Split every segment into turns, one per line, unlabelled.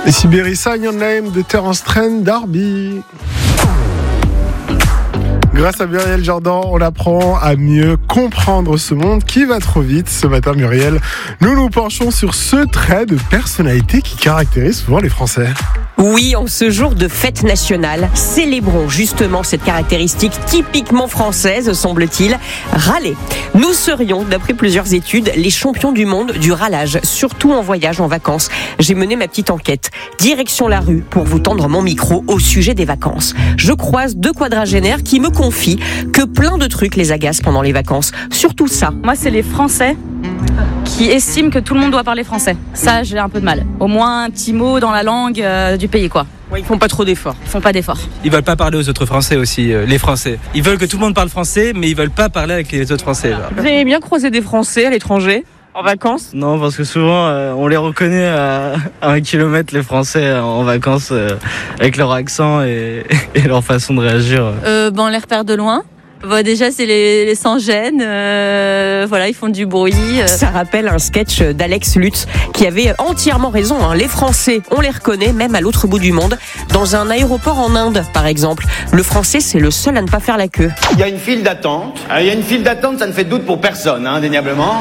Et Sibérie, Sign Your Name de Terence Trent D'Arby. Grâce à Muriel Jordan, on apprend à mieux comprendre ce monde qui va trop vite. Ce matin, Muriel, nous penchons sur ce trait de personnalité qui caractérise souvent les Français.
Oui, en ce jour de fête nationale, célébrons justement cette caractéristique typiquement française, semble-t-il, râler. Nous serions, d'après plusieurs études, les champions du monde du râlage, surtout en voyage, en vacances. J'ai mené ma petite enquête. Direction la rue pour vous tendre mon micro au sujet des vacances. Je croise 2 quadragénaires qui me confient que plein de trucs les agacent pendant les vacances. Surtout ça.
Moi, c'est les Français qui estiment que tout le monde doit parler français. Ça, j'ai un peu de mal. Au moins un petit mot dans la langue du pays, quoi.
Ouais, ils font pas trop d'efforts.
Ils font pas d'efforts.
Ils veulent pas parler aux autres Français aussi, les Français. Ils veulent que tout le monde parle français, mais ils veulent pas parler avec les autres Français. Genre.
Vous avez bien croisé des Français à l'étranger, en vacances ?
Non, parce que souvent, on les reconnaît à 1 kilomètre, les Français, en vacances, avec leur accent et leur façon de réagir.
On les repère de loin. Bon, déjà, c'est les sans-gêne. Voilà, ils font du bruit.
Ça rappelle un sketch d'Alex Lutz qui avait entièrement raison. Les Français, on les reconnaît même à l'autre bout du monde. Dans un aéroport en Inde, par exemple. Le Français, c'est le seul à ne pas faire la queue.
Il y a une file d'attente. Il y a une file d'attente, ça ne fait de doute pour personne, indéniablement.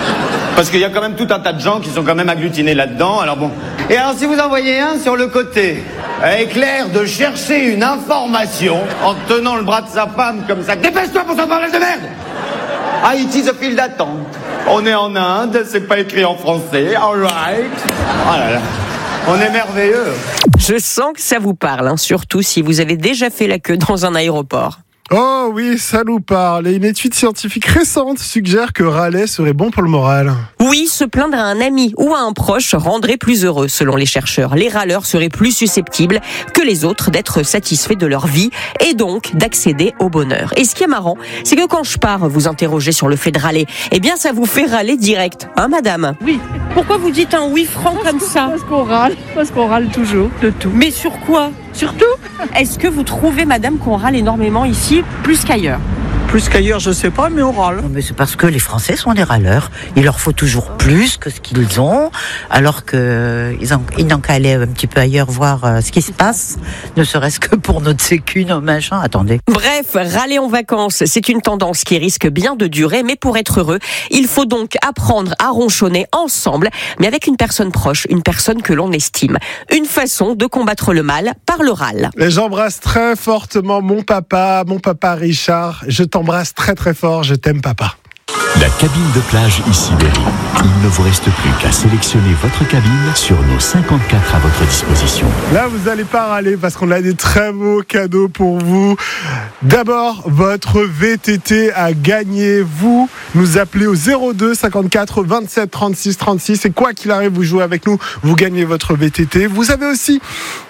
Parce qu'il y a quand même tout un tas de gens qui sont quand même agglutinés là-dedans. Alors bon. Et alors, si vous en voyez un sur le côté, avec l'air de chercher une information en tenant le bras de sa femme comme ça, dépêche-toi pour ton bordel de merde! Ah, it is a file d'attente. On est en Inde, c'est pas écrit en français. All right. Oh là là. On est merveilleux.
Je sens que ça vous parle, surtout si vous avez déjà fait la queue dans un aéroport.
Oh oui, ça nous parle. Et une étude scientifique récente suggère que râler serait bon pour le moral.
Oui, se plaindre à un ami ou à un proche rendrait plus heureux, selon les chercheurs. Les râleurs seraient plus susceptibles que les autres d'être satisfaits de leur vie et donc d'accéder au bonheur. Et ce qui est marrant, c'est que quand je pars vous interroger sur le fait de râler, eh bien ça vous fait râler direct, madame ?
Oui.
Pourquoi vous dites un oui franc comme ça ?
Parce qu'on râle toujours de tout.
Mais sur quoi ?
Surtout,
Est-ce que vous trouvez, madame, qu'on râle énormément ici, plus qu'ailleurs ?
plus qu'ailleurs, je sais pas, mais on râle.
Mais c'est parce que les Français sont des râleurs. Il leur faut toujours plus que ce qu'ils ont, alors qu'ils n'ont qu'à aller un petit peu ailleurs voir ce qui se passe, ne serait-ce que pour notre sécu, nos machins. Attendez.
Bref, râler en vacances, c'est une tendance qui risque bien de durer, mais pour être heureux, il faut donc apprendre à ronchonner ensemble, mais avec une personne proche, une personne que l'on estime. Une façon de combattre le mal par le râle.
Et j'embrasse très fortement mon papa Richard. Je t'embrasse très très fort, je t'aime papa.
La cabine de plage Issy-Berry. Il ne vous reste plus qu'à sélectionner votre cabine sur nos 54 à votre disposition.
Là, vous n'allez pas râler parce qu'on a des très beaux cadeaux pour vous. D'abord, votre VTT à gagner. Vous nous appelez au 02 54 27 36 36 et quoi qu'il arrive, vous jouez avec nous, vous gagnez votre VTT. Vous avez aussi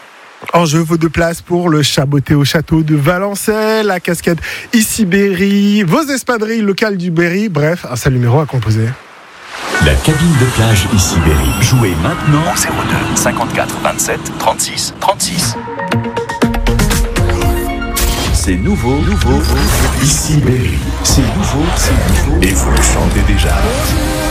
en jeu vos 2 places pour le Chaboté au château de Valençay, la cascade Issy-Berry, vos espadrilles locales du Berry. Bref, un seul numéro à composer.
La cabine de plage Issy-Berry. Jouez maintenant au 02 54 27 36 36. C'est nouveau. Issy-Berry. C'est nouveau. Et vous le chantez déjà.